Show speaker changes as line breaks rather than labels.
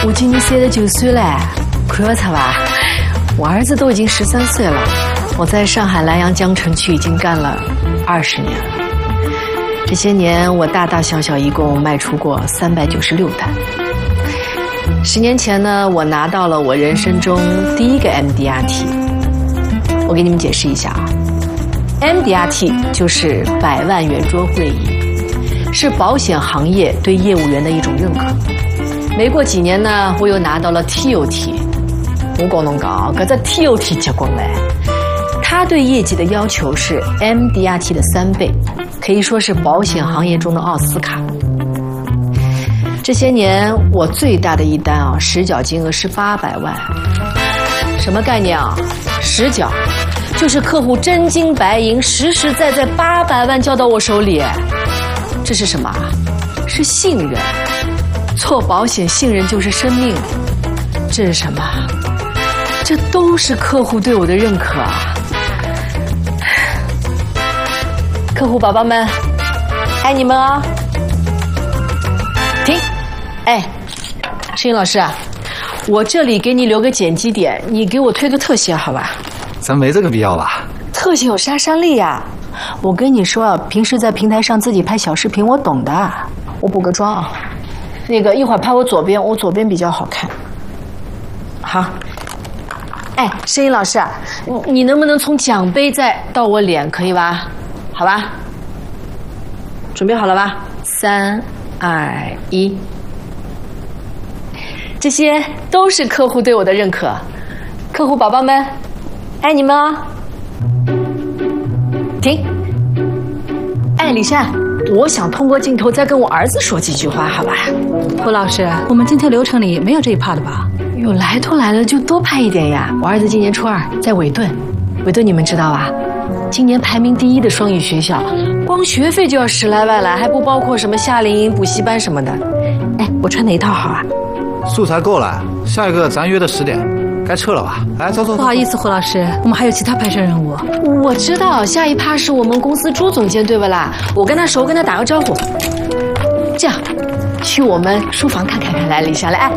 我今年39岁了，看得出吧？我儿子都已经13岁了。我在上海南阳江城区已经干了20年了。这些年，我大大小小一共卖出过396单。10年前呢，我拿到了我人生中第一个 MDRT。我给你们解释一下啊 ，MDRT 就是100万圆桌会议，是保险行业对业务员的一种认可。没过几年呢，我又拿到了 TOT。我跟侬讲，搿只 TOT 结棍嘞，它对业绩的要求是 MDRT 的3倍。可以说是保险行业中的奥斯卡。这些年我最大的一单啊，实缴金额是800万。什么概念啊？实缴就是客户真金白银、实实在在800万交到我手里。这是什么？是信任。做保险，信任就是生命。这是什么？这都是客户对我的认可啊。客户宝宝们，爱你们哦！停，哎，摄影老师啊，我这里给你留个剪辑点，你给我推个特写好吧？
咱没这个必要吧？
特写有杀伤力呀！我跟你说啊，平时在平台上自己拍小视频，我懂的。我补个妆啊，那个一会儿拍我左边，我左边比较好看。好，哎，摄影老师啊，你能不能从奖杯再到我脸，可以吧？好吧，准备好了吧？3、2、1，这些都是客户对我的认可。客户宝宝们，爱你们哦！停！哎，李珊，我想通过镜头再跟我儿子说几句话，好吧？
胡老师，我们今天流程里没有这一 part 的吧？
有来都来了，就多拍一点呀。我儿子今年初2，在韦顿，韦顿你们知道吧？今年排名第1的双语学校，光学费就要10来万了，还不包括什么夏令营、补习班什么的。哎，我穿哪一套好啊？
素材够了，下一个咱约的10点，该撤了吧？来，走。
不好意思，胡老师，我们还有其他拍摄任务。
我知道，下一趴是我们公司朱总监对不啦？我跟他熟，跟他打个招呼。这样，去我们书房看看。来，李莎来，哎，